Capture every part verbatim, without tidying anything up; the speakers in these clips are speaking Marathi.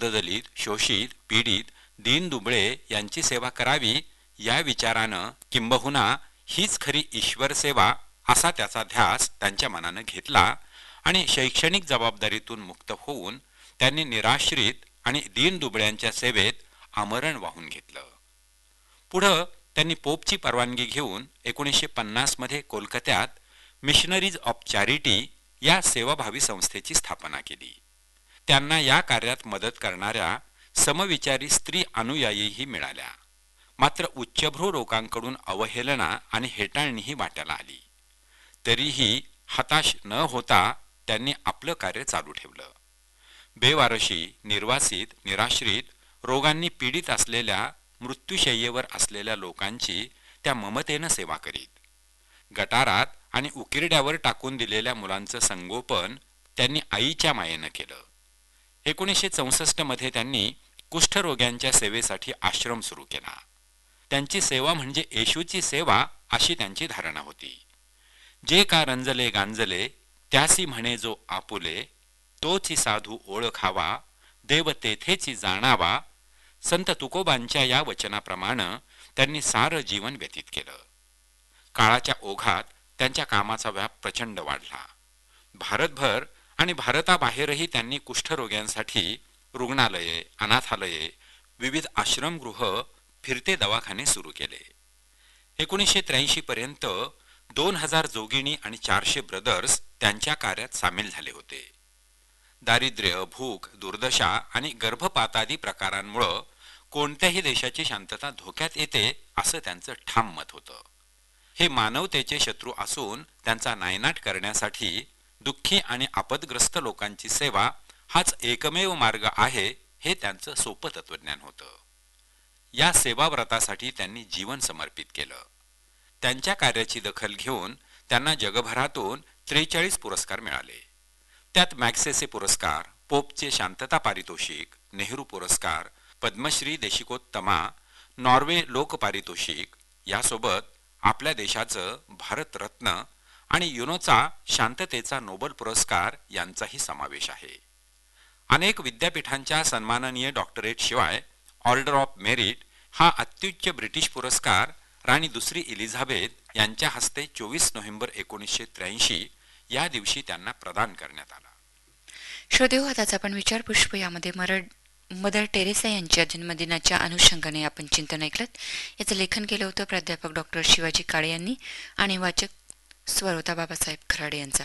पददलित, शोषित, पीडित, दीनदुबळे यांची सेवा करावी या विचारानं किंबहुना हीच खरी ईश्वर सेवा असा त्याचा ध्यास त्यांच्या मनानं घेतला आणि शैक्षणिक जबाबदारीतून मुक्त होऊन त्यांनी निराश्रित आणि दीनदुबळ्यांच्या सेवेत आमरण वाहून घेतलं. पुढं त्यांनी पोपची परवानगी घेऊन एकोणीसशे पन्नास मध्ये कोलकात्यात मिशनरीज ऑफ चॅरिटी या सेवाभावी संस्थेची स्थापना केली. त्यांना या कार्यात मदत करणाऱ्या समविचारी स्त्री अनुयायीही मिळाल्या. मात्र उच्चभ्रू लोकांकडून अवहेलना आणि हेटाळणीही वाट्याला आली. तरीही हताश न होता त्यांनी आपलं कार्य चालू ठेवलं. बेवारशी, निर्वासित, निराश्रित, रोगांनी पीडित असलेल्या, मृत्यूशय्येवर असलेल्या लोकांची त्या ममतेनं सेवा करीत. गटारात आणि उकिरड्यावर टाकून दिलेल्या मुलांचं संगोपन त्यांनी आईच्या मायेनं केलं. एकोणीसशे चौसष्ट मध्ये त्यांनी कुष्ठरोग्यांच्या सेवेसाठी आश्रम सुरू केला. त्यांची सेवा म्हणजे येशूची सेवा अशी त्यांची धारणा होती. जे का रंजले गांजले त्यासी म्हणे जो आपुले, तोची साधू ओळखावा, देव तेथेची जाणावा. संत तुकोबांच्या या वचनाप्रमाणे त्यांनी सारं जीवन व्यतीत केलं. काळाच्या ओघात त्यांच्या कामाचा व्याप प्रचंड वाढला. भारतभर आणि भारताबाहेरही त्यांनी कुष्ठरोग्यांसाठी रुग्णालये, अनाथालये, विविध आश्रमगृह, फिरते दवाखाने सुरू केले. एकोणीसशे त्र्याऐंशी पर्यंत दोन हजार जोगिणी आणि चारशे ब्रदर्स त्यांच्या कार्यात सामील झाले होते. दारिद्र्य, भूक, दुर्दशा आणि गर्भपातादी प्रकारांमुळं कोणत्याही देशाची शांतता धोक्यात येते असं त्यांचं ठाम मत होतं. हे मानवतेचे शत्रू असून त्यांचा नायनाट करण्यासाठी दुःखी आणि आपदग्रस्त लोकांची सेवा हाच एकमेव मार्ग आहे, हे त्यांचं सोपं तत्वज्ञान होतं. या सेवाव्रतासाठी त्यांनी जीवन समर्पित केलं. त्यांच्या कार्याची दखल घेऊन त्यांना जगभरातून त्रेचाळीस पुरस्कार मिळाले. त्यात मॅग्सेसे पुरस्कार, पोपचे शांतता पारितोषिक, नेहरू पुरस्कार, पद्मश्री देशिकोत्तमा, नॉर्वे लोक पारितोषिक यासोबत आपल्या देशाचं भारतरत्न आणि युनोचा शांततेचा नोबल पुरस्कार यांचाही समावेश आहे. अनेक विद्यापीठांच्या सन्माननीय डॉक्टरेट शिवाय ऑर्डर ऑफ मेरिट हा अत्युच्च ब्रिटिश पुरस्कार राणी दुसरी इलिझाबेथ यांच्या हस्ते चोवीस नोव्हेंबर एकोणीसशे त्र्याऐंशी या दिवशी त्यांना प्रदान करण्यात आला. श्रोतेहो, आताच आपण विचार पुष्प यामध्ये मरड मदर टेरेसा यांच्या जन्मदिनाच्या अनुषंगाने आपण चिंतन ऐकलं. याचं लेखन केलं होतं प्राध्यापक डॉक्टर शिवाजी काळे यांनी आणि वाचक स्वरोता बाबासाहेब खराडे यांचा.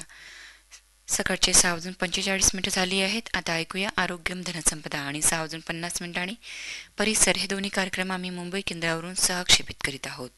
सकाळचे सहा वाजून पंचेचाळीस मिनिटं झाली आहेत. आता ऐकूया आरोग्यम धनसंपदा आणि सहा वाजून पन्नास मिनिटांनी परिसर हे दोन्ही कार्यक्रम आम्ही मुंबई केंद्रावरून सहक्षेपित करीत आहोत.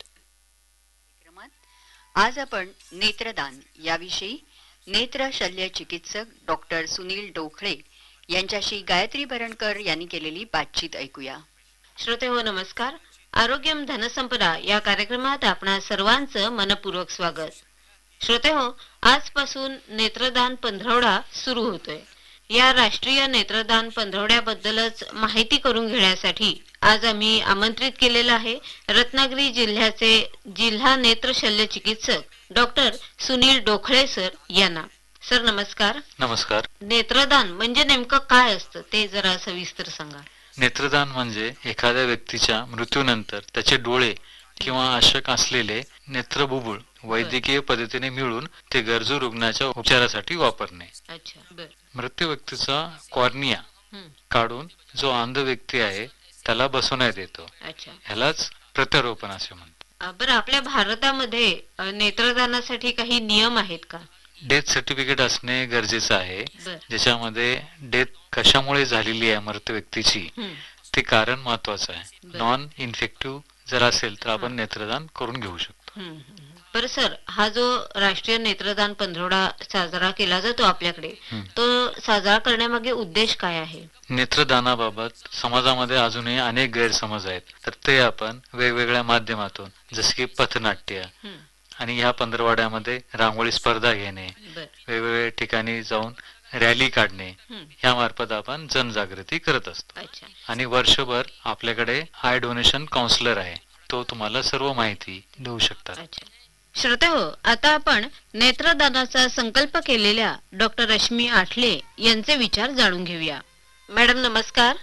आज आपण नेत्रदान याविषयी नेत्र शल्य चिकित्सक डॉक्टर सुनील डोखळे यांच्याशी गायत्री बरणकर यांनी केलेली बातचीत ऐकूया. श्रोते हो, नमस्कार. आरोग्यम धनसंपदा या कार्यक्रमात आपणा सर्वांचं मनपूर्वक स्वागत. श्रोते हो, आजपासून नेत्रदान पंधरवडा सुरू होतोय. या राष्ट्रीय नेत्रदान पंधरवड्याबद्दलच माहिती करून घेण्यासाठी आज आम्ही आमंत्रित केलेलं आहे रत्नागिरी जिल्ह्याचे जिल्हा नेत्र शल्य चिकित्सक डॉक्टर सुनील डोखळे सर यांना. सर नमस्कार. नमस्कार. नेत्रदान म्हणजे नेमकं काय असतं ते जरा सविस्तर सांगा. नेत्रदान म्हणजे एखाद्या व्यक्तीच्या मृत्यूनंतर त्याचे डोळे किंवा आवश्यक असलेले नेत्रबुबुळ वैद्यकीय पद्धतीने मिळून ते गरजू रुग्णाच्या उपचारासाठी वापरणे. अच्छा, बर. मृत्यू व्यक्तीचा कॉर्निया काढून जो अंध व्यक्ती आहे त्याला बसवण्यात येतो. अच्छा, ह्यालाच प्रत्यारोपण असे म्हणतात. बरं, आपल्या भारतामध्ये नेत्रदानासाठी काही नियम आहेत का? डेथ सर्टिफिकेट असणे गरजेचं आहे, ज्याच्यामध्ये डेथ कशामुळे झालेली आहे मृत व्यक्तीची ते कारण महत्वाचं आहे. नॉन इन्फेक्टिव्ह जर असेल तर आपण नेत्रदान करून घेऊ शकतो. बरं सर, हा जो राष्ट्रीय नेत्रदान पंधरवडा साजरा केला जातो आपल्याकडे, तो साजरा करण्यामागे उद्देश काय आहे? नेत्रदानाबाबत समाजामध्ये अजूनही अनेक गैरसमज आहेत, तर ते आपण वेगवेगळ्या माध्यमातून जसे की पथनाट्य आणि ह्या पंधरवड्यामध्ये रांगोळी स्पर्धा घेणे, वेगवेगळ्या ठिकाणी जाऊन रॅली काढणे, ह्या मार्फत आपण जनजागृती करत असतो. आणि वर्षभर आपल्याकडे आय डोनेशन काउन्सिलर आहे, तो तुम्हाला सर्व माहिती देऊ शकतात. श्रोते हो, आता आपण नेत्रदानाचा संकल्प केलेल्या डॉक्टर रश्मी आठले यांचे विचार जाणून घेऊया. मॅडम नमस्कार.